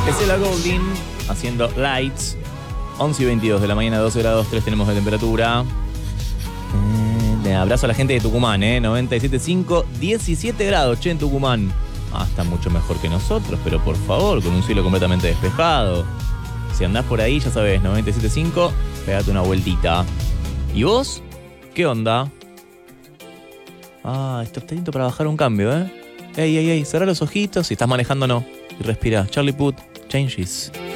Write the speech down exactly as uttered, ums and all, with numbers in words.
Estela Golding haciendo Lights. once y veintidós de la mañana, doce grados tres tenemos de temperatura. Eh, abrazo a la gente de Tucumán, ¿eh? noventa y siete punto cinco, diecisiete grados, che, en Tucumán. Ah, está mucho mejor que nosotros, pero por favor, con un cielo completamente despejado. Si andás por ahí, ya sabés, noventa y siete punto cinco, pegate una vueltita. ¿Y vos? ¿Qué onda? Ah, esto está lindo para bajar un cambio, ¿eh? Ey, ey, ey, cerrá los ojitos. Si estás manejando, no. Y respira. Charlie Puth, Changes.